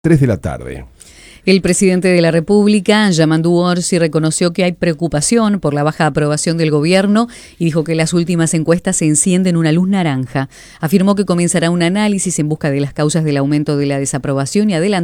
3 de la tarde. El presidente de la República, Yamandu Orsi, reconoció que hay preocupación por la baja aprobación del gobierno y dijo que las últimas encuestas encienden una luz naranja. Afirmó que comenzará un análisis en busca de las causas del aumento de la desaprobación y adelantó